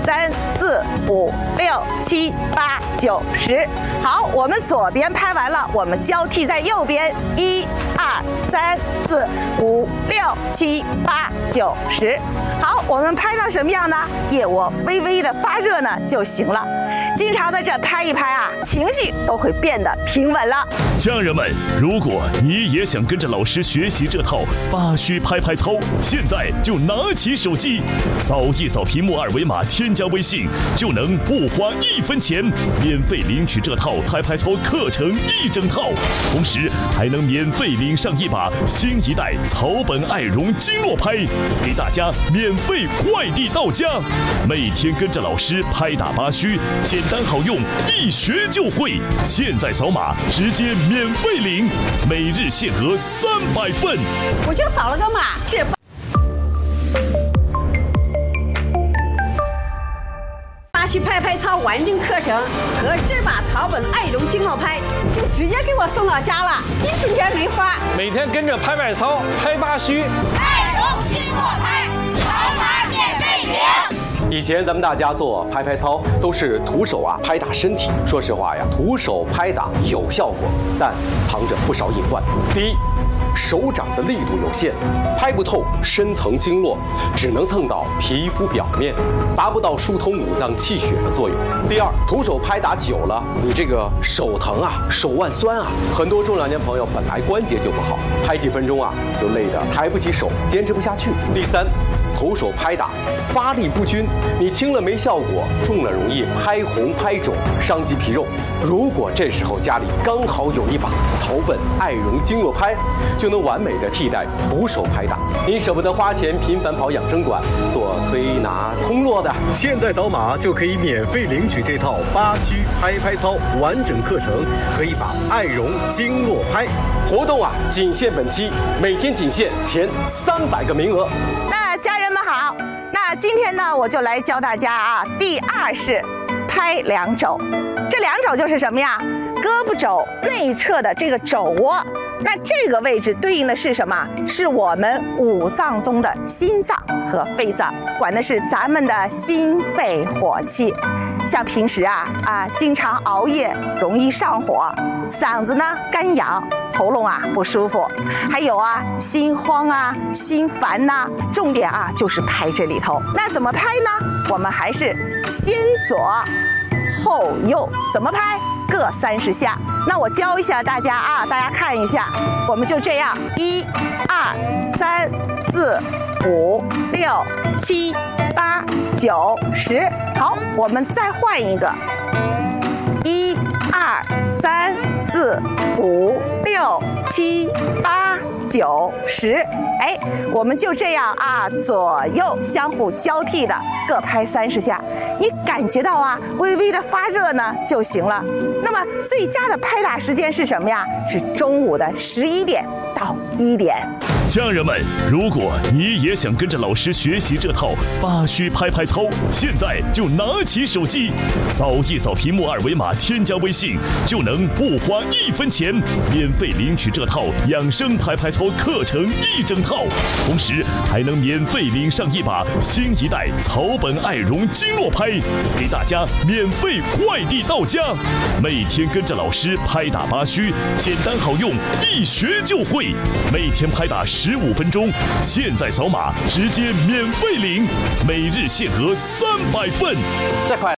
3、4、5、6、7、8、9、10。好，我们左边拍完了，我们交替在右边，1、2、3、4、5、6、7、8、9、10。好，我们拍到什么样呢？腋窝微微的发热呢就行了。经常的这拍一拍啊，情绪都会变得平稳了。 家人们，如果你也想跟着老师学习这套8虚拍拍操，现在就拿起手机，扫一扫屏幕2维码，添加微信，就能不花1分钱免费领取这套拍拍操课程1整套，同时还能免费领上一把新一代草本爱绒经络拍，给大家免费快递到家。每天跟着老师拍打8虚，简单好用，一学就会。现在扫码直接免费领，每日限额300份。 我就扫了个码，这8虚拍拍操完整课程和这把草本爱绒经络拍就直接给我送到家了，1分钱没花。 每天跟着拍拍操，拍8虚， 爱绒经络拍，扫码免费领。 以前咱们大家做拍拍操都是徒手拍打身体，说实话呀，徒手拍打有效果，但藏着不少隐患。第一，手掌的力度有限，拍不透深层经络，只能蹭到皮肤表面，达不到疏通五脏气血的作用。第二，徒手拍打久了，你这个手疼手腕酸很多中老年朋友本来关节就不好，拍几分钟就累得抬不起手，坚持不下去。第三，徒手拍打发力不均，你轻了没效果，重了容易拍红拍肿，伤及皮肉。如果这时候家里刚好有一把草本爱绒经络拍，就能完美的替代徒手拍打。你舍不得花钱频繁跑养生馆做推拿通络的， 现在扫码就可以免费领取这套8虚拍拍操完整课程和一把爱绒经络拍。 活动仅限本期，每天仅限前300个名额。 那家人们好，那今天呢，我就来教大家第2式拍两肘。这两肘就是什么呀？胳膊肘内侧的这个肘窝，那这个位置对应的是什么？是我们5脏中的心脏和肺脏，管的是咱们的心肺火气。像平时经常熬夜，容易上火，嗓子呢干痒，喉咙不舒服，还有心慌心烦重点就是拍这里头。那怎么拍呢？我们还是先左后右，怎么拍？各30下。那我教一下大家大家看一下，我们就这样，1、2、3、4、5、6、7、8、9、10。好，我们再换一个，1、2、3、4、5、6、7、8、9、10。我们就这样左右相互交替的各拍30下，你感觉到微微的发热呢就行了。那么最佳的拍打时间是什么呀？是中午的11点到1点。 家人们，如果你也想跟着老师学习这套8虚拍拍操，现在就拿起手机，扫一扫屏幕2维码，添加微信，就能不花1分钱免费领取这套养生拍拍操课程1整套，同时还能免费领上一把新一代草本爱绒经络拍，给大家免费快递到家。每天跟着老师拍打8虚，简单好用，一学就会。每天拍打15分钟，现在扫码直接免费领，每日限额300份。 这块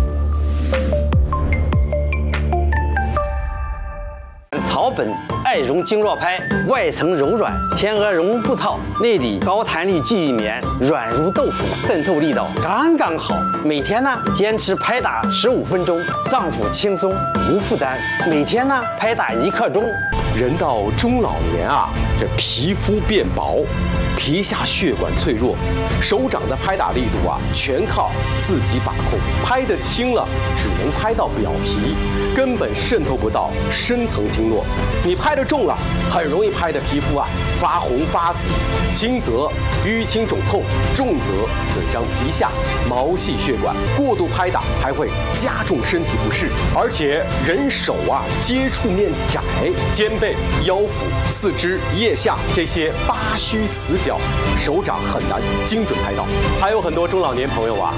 草本爱绒经络拍，外层柔软，天鹅绒布套，内里高弹力记忆棉，软如豆腐，渗透力道刚刚好。每天坚持拍打15分钟，脏腑轻松无负担。每天拍打1刻钟。 人到中老年这皮肤变薄，皮下血管脆弱，手掌的拍打力度全靠自己把控。拍得轻了，只能拍到表皮，根本渗透不到深层经络。你拍得重了，很容易拍得皮肤发红发紫，轻则淤青肿痛，重则损伤皮下毛细血管。过度拍打还会加重身体不适，而且人手接触面窄，肩背、腰腹、四肢、腋下这些8虚死角，手掌很难精准拍到。还有很多中老年朋友